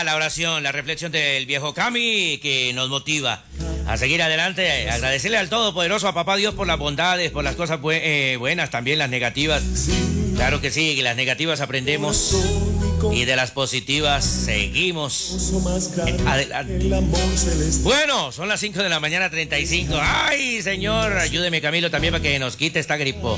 La oración, la reflexión del viejo Cami que nos motiva a seguir adelante, agradecerle al Todopoderoso, a Papá Dios, por las bondades, por las cosas buenas, también las negativas. Claro que sí, que las negativas aprendemos y de las positivas seguimos adelante. Bueno, son las 5 de la mañana, 35. Ay, señor, ayúdeme Camilo también para que nos quite esta gripo.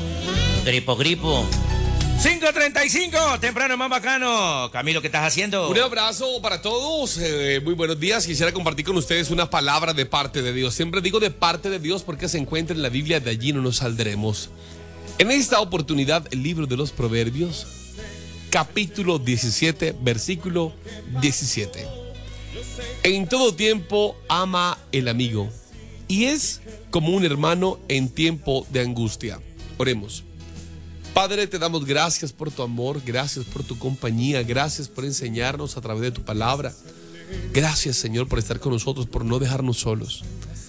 5:35, temprano más bacano. Camilo, ¿qué estás haciendo? Un abrazo para todos, muy buenos días. Quisiera compartir con ustedes una palabra de parte de Dios. Siempre digo de parte de Dios porque se encuentra en la Biblia, de allí no nos saldremos. En esta oportunidad, el libro de los Proverbios, capítulo 17, versículo 17. En todo tiempo ama el amigo, y es como un hermano en tiempo de angustia. Oremos. Padre, te damos gracias por tu amor, gracias por tu compañía, gracias por enseñarnos a través de tu palabra. Gracias, Señor, por estar con nosotros, por no dejarnos solos.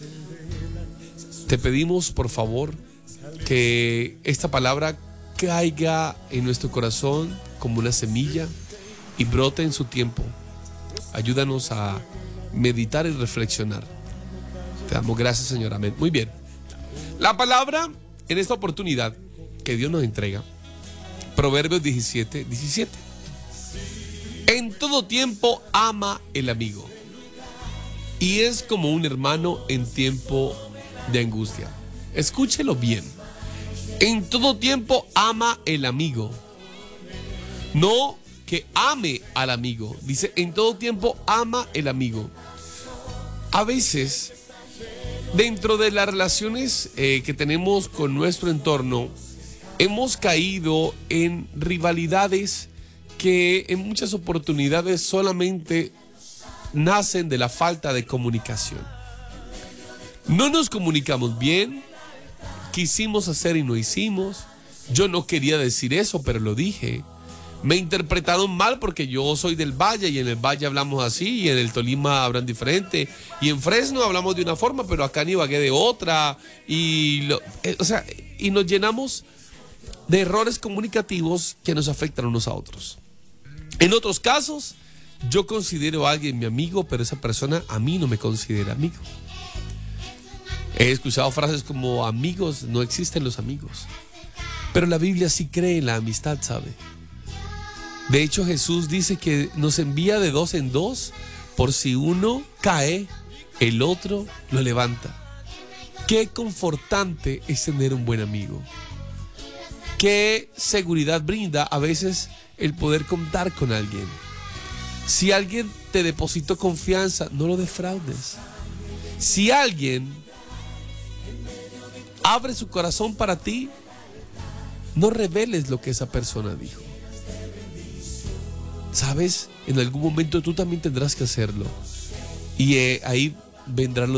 Te pedimos, por favor, que esta palabra caiga en nuestro corazón como una semilla y brote en su tiempo. Ayúdanos a meditar y reflexionar. Te damos gracias, Señor. Amén. Muy bien. La palabra en esta oportunidad que Dios nos entrega, Proverbios 17, 17. En todo tiempo ama el amigo, y es como un hermano en tiempo de angustia. Escúchelo bien. En todo tiempo ama el amigo. No que ame al amigo. Dice, en todo tiempo ama el amigo. A veces, dentro de las relaciones que tenemos con nuestro entorno, hemos caído en rivalidades que en muchas oportunidades solamente nacen de la falta de comunicación. No nos comunicamos bien, quisimos hacer y no hicimos. Yo no quería decir eso, pero lo dije. Me interpretaron mal porque yo soy del Valle y en el Valle hablamos así, y en el Tolima hablan diferente, y en Fresno hablamos de una forma, pero acá en Ibagué de otra, y nos llenamos de errores comunicativos que nos afectan unos a otros. En otros casos, yo considero a alguien mi amigo, pero esa persona a mí no me considera amigo. He escuchado frases como: amigos, no existen los amigos. Pero la Biblia sí cree en la amistad, ¿sabe? De hecho, Jesús dice que nos envía de dos en dos, por si uno cae, el otro lo levanta. Qué confortante es tener un buen amigo. Qué seguridad brinda a veces el poder contar con alguien. Si alguien te depositó confianza, no lo defraudes. Si alguien abre su corazón para ti, no reveles lo que esa persona dijo. ¿Sabes? En algún momento tú también tendrás que hacerlo. Y ahí vendrán los